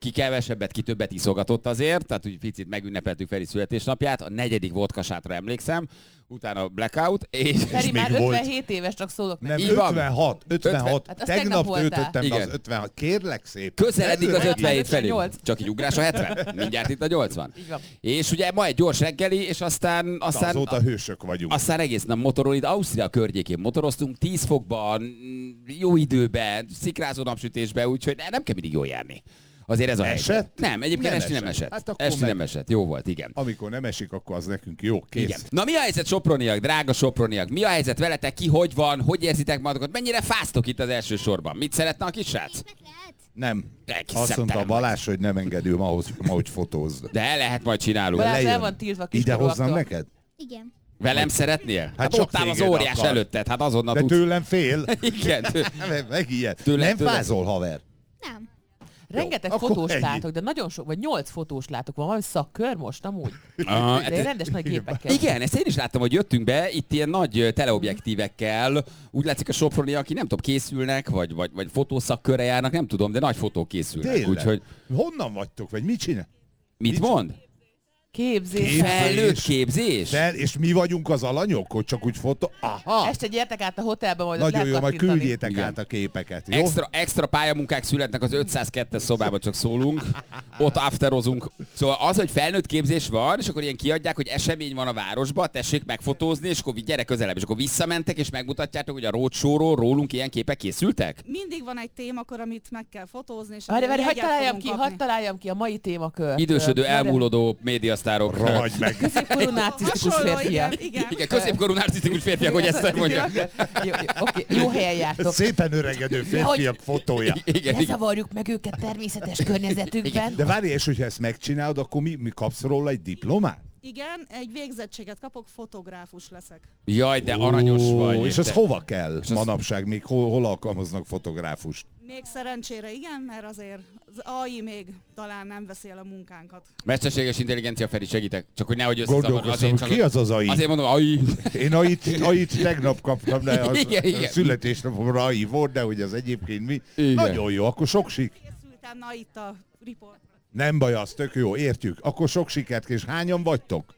ki kevesebbet, ki többet iszogatott azért, tehát úgy picit megünnepeltük Feri születésnapját, a 4. vodkasátra emlékszem, utána blackout, és Feri már 57 éves, csak szólok meg. Nem, Így van. 56. Hát Tegnap töltöttem be Igen. az 56. Kérlek szépen. közeledik az 57 felé. 58. Csak így ugrás a 70. Mindjárt itt a 80. Így van. És ugye ma egy gyors reggeli, és aztán Azóta hősök vagyunk. aztán egész nap motoron, itt Ausztria környékén motoroztunk, 10 fokban, jó időben, szikrázó napsütésben, úgyhogy nem kell mindig jól járni. Azért ez a Esett? helyzet. Nem, egyébként Nem esti nem esett. esett. Hát akkor Esti meg- nem esett. Jó volt, igen. Amikor nem esik, akkor az nekünk jó. Kész. Igen. Na mi a helyzet, soproniak, drága soproniak? Mi a helyzet veletek, ki hogy van, hogy érzitek magatokat, mennyire fáztok itt az első sorban? Mit szeretne a kis srác? Nem. Egész Azt mondta szemtelen Balázs, hogy nem engedő ma, hogy fotózd. De lehet, majd csinálunk. Balázs el Lejön. van tiltva Ide kiskorúaktól. hozzam neked? Igen. Velem szeretnél? Hát csak ott áll az téged óriás akar. előtted, hát azonnal De tudsz. tőlem fél. Igen. Megijed. Tőle- Nem tőle- fázol, haver. Nem. Rengeteg Jó, akkor fotós ennyi. látok, de nagyon sok, vagy 8 fotós látok. Van valami szakkör most amúgy? Ah, De rendes nagy gépekkel. igen, ezt én is láttam, hogy jöttünk be, itt ilyen nagy teleobjektívekkel, úgy látszik a soproni, aki nem tudom, készülnek, vagy fotószakkörre járnak, nem tudom, de nagy fotók készülnek. Tényleg. Úgyhogy Honnan vagytok, vagy mit csinál? mit mond? Képzés. Felnőtt képzés? És mi vagyunk az alanyok, hogy csak úgy fotó... Aha! Este gyertek át a hotelbe, majd ott Nagyon lehet jó, majd kattintani. küldjétek Igen. át a képeket, jó? Extra pályamunkák születnek az 502-es szobában, csak szólunk. Ott afterozunk. Szóval az, hogy felnőtt képzés van, és akkor ilyen kiadják, hogy esemény van a városban, tessék megfotózni, és akkor gyere közelebb. És akkor visszamentek, és megmutatjátok, hogy a roadshow-ról rólunk ilyen képek készültek? Mindig van egy témakör, amit meg kell fotózni, és Várj, akkor hadd jegyet találjam fogunk ki, kapni. hadd találjam ki a mai témakör. Idősödő, elmúlódó médiasztárok. Rohagy meg! Középkorú narcisztikus Hasonló, férfiak. igen. Igen, középkorú narcisztikus férfiak, hogy ezt mondja. Oké, jó helyen jártok. Szépen öregedő férfiak fotója. Igen, Ne igen. zavarjuk meg őket természetes környezetükben. De várj, és hogyha ezt megcsinálod, akkor mi kapsz róla egy diplomát? Igen, egy végzettséget kapok, fotográfus leszek. Jaj, de aranyos vagy. És az hova kell az- manapság? Még hol alkalmaznak fotográfust? Még szerencsére igen, mert azért az AI még talán nem veszi el a munkánkat. Mesterséges intelligencia, Feri, segítek. Csak hogy nehogy összezavar. Gondolkozom, ki az az AI? Azért mondom, AI. Én AI-t tegnap kaptam, de az Igen. a születésnapomra AI volt, de hogy az egyébként mi? Igen. Nagyon jó, akkor sok sik. Készültem na itt a report. Nem baj, az tök jó, értjük. Akkor sok sikert, és hányan vagytok?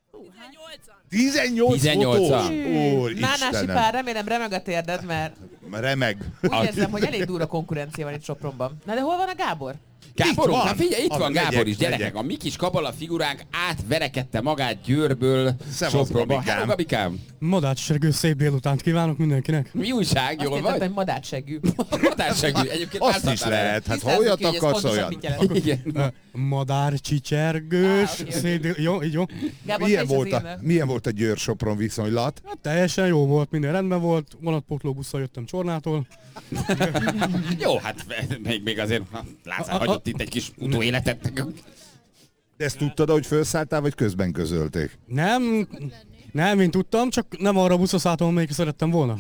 18 18-an. fotós? Mánási Istenem, pár, remélem remeg a térded, mert remeg. úgy érzem, hogy elég durva konkurencia van itt Sopronban. Na de hol van a Gábor? Gáborunk, Itt van. hát figyelj, itt Az van Gábor megyek, is, gyerekek. megyek. A mi kis kabala figuránk átverekedte magát Győrből Szevasz, Sopronba. Gabikám. Hello, Gabikám. Madácsergő szép délutánt kívánok mindenkinek. Mi újság, Azt jól értettem, vagy? hogy madársegű. Madársegű. Egyébként Azt is változtál el. lehet, hát ha Tisztázzuk olyat ki, hogy ez akarsz, pontosan olyan. mit jelent. Igen. Madár csicsergős, Oké. szép jó, így jó. Gábor, Milyen te is az volt, élne. milyen volt a Győr-Sopron viszonylat? Hát teljesen jó volt, minden rendben volt. Vonatpótlóbusszal jöttem Csornától. Jó, hát még azért Lázár hagyott itt egy kis utóéletet. De ezt tudtad, hogy felszálltál, vagy közben közölték? Nem, én tudtam, csak nem arra a buszra szálltam, amelyik szerettem volna.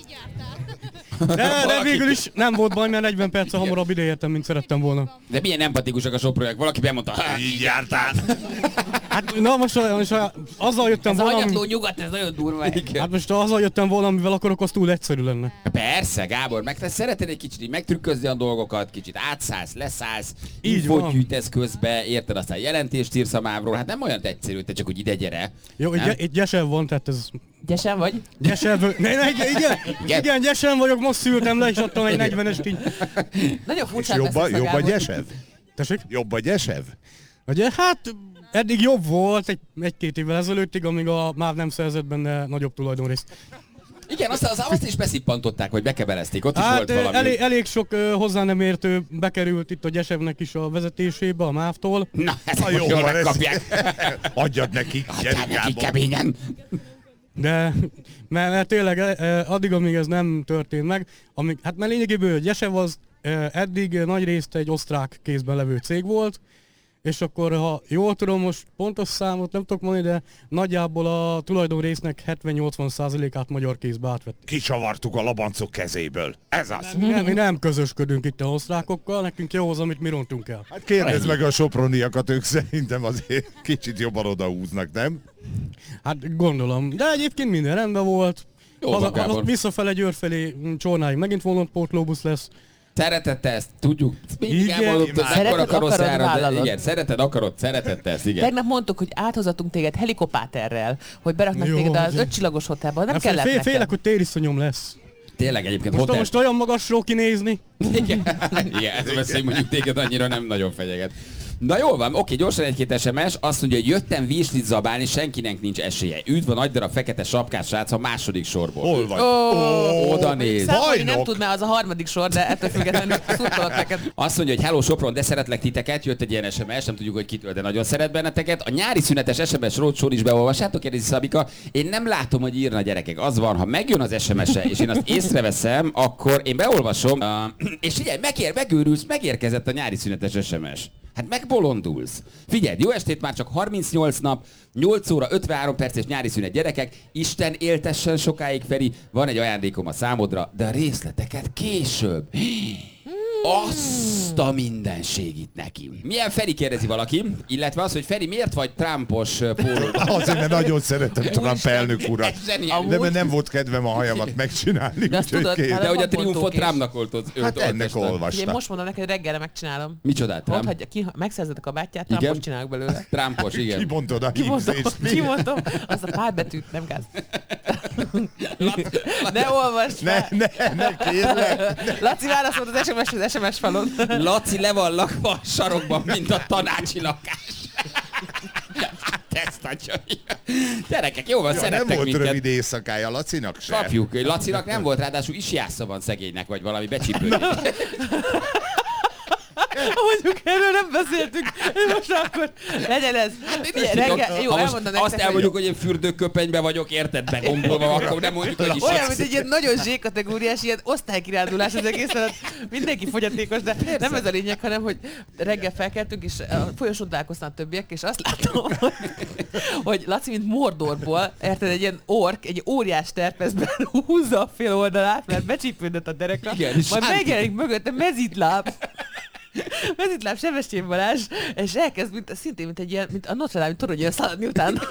De végül is nem volt baj, mert 40 perccel hamarabb ideértem, mint szerettem volna. De milyen empatikusak a soproniak. Valaki bemondta, így jártál. Hát na most azzal jöttem Ez a volna, hanyatló nyugat, ez nagyon durva. hát most azzal jöttem volna, amivel akarok, az túl egyszerű lenne. Persze, Gábor, meg te szereted egy kicsit így megtrükközni a dolgokat, kicsit átszállsz, leszállsz, Így infót van. gyűjtesz közbe, érted, aztán jelentést írsz a mávról, hát nem olyan egyszerű, te csak úgy ide gyere. Jó, Nem? egy gyesev van, tehát ez... Gyesen vagy? Gyesev... Igen, gyesen vagyok, most szültem le, és adtam egy 40-est így. Nagyon És furcsán beszélsz a jobb a Gábor. gyesev? Tessék? Jobb a gyesev? Ugye, hát eddig jobb volt egy-két évvel ezelőttig, amíg a MÁV nem szerzett benne nagyobb tulajdonrészt. Igen, aztán azt is beszippantott vagy bekebelezték, ott is Hát volt valami. elég sok hozzá nem értő bekerült itt a Gyesevnek is a vezetésébe, a MÁV-tól. Na, ezt Na jó, jól van, megkapják. Adjad nekik, Adják gyerünk neki Gábor. keményen. De mert tényleg addig, amíg ez nem történt meg, hát mert lényegéből Gyesev az eddig nagy részt egy osztrák kézben levő cég volt, és akkor, ha jól tudom, most pontos számot nem tudok mondani, de nagyjából a tulajdonrésznek 70-80%-át magyar kézbe átvettük. Kicsavartuk a labancok kezéből. Ez az. Mi nem közösködünk itt a osztrákokkal, nekünk jó az, amit mi rontunk el. Hát kérdezd meg a soproniakat, ők szerintem azért kicsit jobban odahúznak, nem? Hát gondolom, de egyébként minden rendben volt. Jó van, Gábor. Visszafele Győr felé Csornáig megint vonatpótlóbusz lesz. Szeretettel ezt tudjuk. Mindig Igen. elmondott, hogy Szereted, mekkora akarod, karosszárad, de vállalod. igen, szereted, akarod, szeretettel ezt, igen. Tegnap mondtuk, hogy áthozatunk téged helikopterrel, hogy beraknak Jó, téged az hogy- 5 csillagos hotelba, nem Hát kellett nekem. félek, hogy tériszonyom lesz. Tényleg egyébként Most olyan magasról kinézni. Igen, igen, ez vesz, hogy mondjuk téged annyira nem nagyon fenyeget. Na jól van, oké, gyorsan egy-két SMS. Azt mondja, hogy jöttem vízslit zabálni, senkinek nincs esélye. Üdv a nagy darab fekete sapkás srác a második sorból. Hol vagy? Oda néz. Számolni nem Bajnok. tud, mert az a harmadik sor, de ettől függetlenül szurkolok neked. Azt mondja, hogy hello Sopron, de szeretlek titeket, jött egy ilyen SMS, nem tudjuk, hogy kitől, de nagyon szeret benneteket. A nyári szünetes SMS rócsor is beolvassátok, kérdezi Szabika. Én nem látom, hogy írna, gyerekek. Az van, ha megjön az SMS-e, és én azt észreveszem, akkor én beolvasom, és figyelj, megőrülsz, megérkezett a nyári szünetes SMS. Hát megbolondulsz. Figyelj, jó estét, már csak 38 nap, 8 óra 53 perces nyári szünet, gyerekek. Isten éltessen sokáig, Feri. Van egy ajándékom a számodra, de a részleteket később. Azt a mindenségit neki. Milyen Feri, kérdezi valaki, illetve az, hogy Feri, miért vagy Trumpos pólóban? Azért, mert nagyon szeretem Trump elnök urat. Zseniális. De mert nem volt kedvem a hajamat megcsinálni, De azt úgyhogy tudod, kész. hát De hogy a van triumfot pontókés. Trumpnak Hát ennek Ugye, olvastam. most mondom neked, reggelre megcsinálom. Micsodát, Ott Trump? hagyja ki, megszerzed a kabátját, Igen. Trumpot csinálok belőle. Trumpos, igen. Kimondod a Kimondom, hímzést. mi? kimondom, az a pár betűt, nem gáz. Ne olvasd Ne, fel! ne, kérlek. Laci válaszolt az SMS falon. Laci le van lakva a sarokban, mint a tanácsi lakás. Ezt adja. Gyerekek, jó van, Ja, nem szerettek volt minket. rövid éjszakája, Lacinak se. Kapjuk. Lacinak nem volt, ráadásul isjásza van szegénynek, vagy valami becsípődik. Mondjuk erről nem beszéltünk. Most akkor legyen ez. Figyelj, reggel, jó, Ha most elmondom azt nektek, elmondjuk, hogy én fürdőköpenybe vagyok, érted, begombolva, akkor nem mondjuk, hogy is olyan, mint egy ilyen nagyon zsékategóriás, ilyen osztálykirándulás az egész, tehát mindenki fogyatékos, de nem ez a lényeg, hanem, hogy reggel felkeltünk, és a folyosón találkoztam a többiek, és azt látom, hogy Laci, mint Mordorból, érted, egy ilyen ork, egy óriás terpezben húzza a fél oldalát, mert becsípődött a dereka, Igen, és majd sánti. megjelenik mögötte mezitláb. Mezitláb Sebestyén Balázs, és elkezd, szintén, mint egy ilyen, mint a Notre Dame toronyra szaladni utána.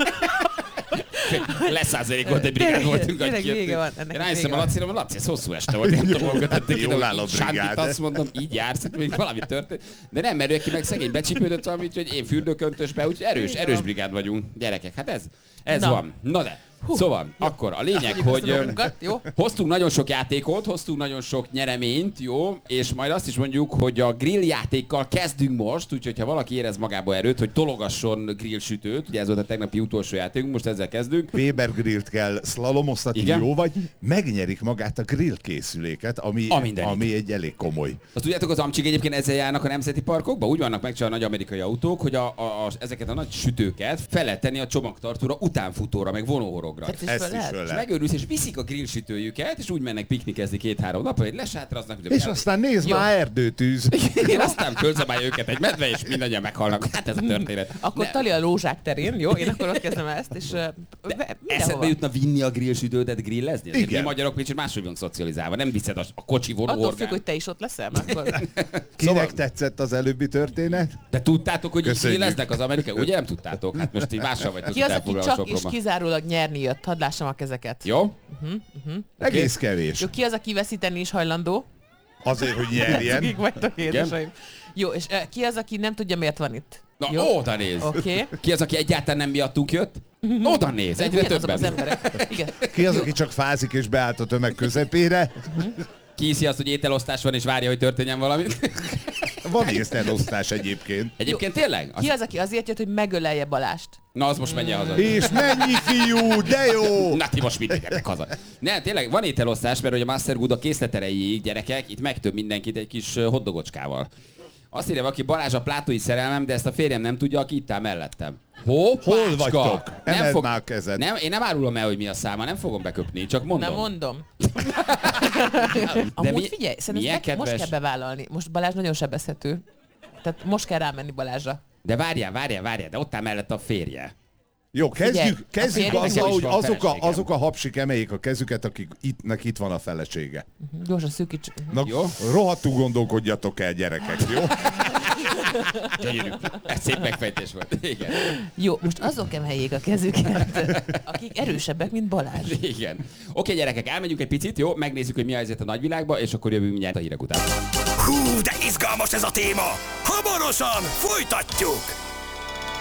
leszázalékolt egy brigád voltunk. Tényleg vége van, ennek Én rájöttem vége a van. Lacira, Laci, ez hosszú este volt, nem tudom, hol kötötték Jól ide, áll a hogy Sántit brigád. azt mondom, így jársz, hogy még valami történt. De nem, mert ő ki meg szegény becsípődött valami, úgyhogy én fürdőköntösbe, úgyhogy erős brigád vagyunk, gyerekek. Hát ez Na. van. Na de. Szóval, akkor a lényeg, hogy Jó? hoztunk nagyon sok játékot, hoztunk nagyon sok nyereményt, jó, és majd azt is mondjuk, hogy a grill játékkal kezdünk most, úgyhogy ha valaki érez magába erőt, hogy tologasson grillsütőt, ugye ez volt a tegnapi utolsó játékunk, most ezzel kezdünk. Weber grillt kell szlalomoztatni, Igen. jó vagy, megnyerik magát a grill készüléket, ami egy elég komoly. Azt tudjátok, az amcsik egyébként ezzel járnak a nemzeti parkokba? Úgy vannak megcsinálva a nagy amerikai autók, hogy ezeket a nagy sütőket fel lehet tenni a csomagtartóra, utánfutóra, meg vonóhorogra. Tehát is Ezt föl is lehet? föl És lehet. megőrülsz, és viszik a grillsütőjüket, és úgy mennek piknikezni 2-3 napra, hogy lesátraznak. És aztán nézd Jó. már, erdőtűz. Én aztán fölzabálja őket egy medve, és mindannyian meghalnak. Hát ez a történet. Akkor Ne- Tali a lózsák terén, jó? Én akkor ott kezdem ezt, és Eszedbe mindenhova. jutna vinni a grillsütődet grillezni? Azért Igen. Mi magyarok kicsit máshogy vagyunk szocializálva. Nem viszed a kocsi Attól függ, vonóorgán. hogy te is ott leszel, mert akkor... Kinek Szóval- tetszett az előbbi történet? De tudtátok, hogy így Köszönjük. grilleznek az amerikai? Ugye nem tudtátok? Hát most így mással vagytok Ki az, aki elfoglalva csak és Sopronban. kizárólag nyerni jött? Hadd lássam a kezeket. Jó? Egész kevés. Jó, ki az, aki veszíteni is hajlandó? Azért, hogy nyerjen. Kik vagytok, édesaim. Jó, és ki az, aki nem tudja, miért van itt? Na, Jó? oda néz. Oké. Ki az, aki egyáltalán nem miattunk jött? Oda néz, egyre Ugyanazok az többen. emberek. Igen. Ki az, aki csak fázik és beállt a tömeg közepére? Ki hiszi azt, hogy ételosztás van, és várja, hogy történjen valami? Van észrelosztás egyébként. Egyébként tényleg? Ki az, aki azért jött, hogy megölelje Balást? Na, az most menjen haza. És mennyi fiú, de jó! Na, ti most mit tegyetek haza? Ne, tényleg van ételosztás, mert hogy a Master Good a készleterejéig, gyerekek, itt megtöbb mindenkit egy kis hoddogocskával. Azt írja valaki, Balázs a plátói szerelmem, de ezt a férjem nem tudja, aki itt áll mellettem. Hol vagytok? Emeld már a kezed. Nem, én nem árulom el, hogy mi a száma, nem fogom beköpni, csak mondom. Nem mondom. De Amúgy figyelj, szerintem milyen most kedves... kell bevállalni. Most Balázs nagyon sebezhető. Tehát most kell rámenni Balázsra. De várjál, de ott áll mellett a férje. Jó, Figyelj, kezdjük a férjnek azzal, is hogy van feleségem. azok a hapsik emeljék a kezüket, akiknek itt van a felesége. Gyorsan szűkíts. Na, Jó. rohadtul gondolkodjatok el, gyerekek, jó? Gyönyörű. Ez szép megfejtés volt. Igen. Jó, most azok emeljék a kezüket, akik erősebbek, mint Balázs. Igen. Oké, gyerekek, elmegyünk egy picit, jó? Megnézzük, hogy mi a helyzet a nagyvilágban, és akkor jövünk mindjárt a hírek után. Hú, de izgalmas ez a téma! Hamarosan folytatjuk!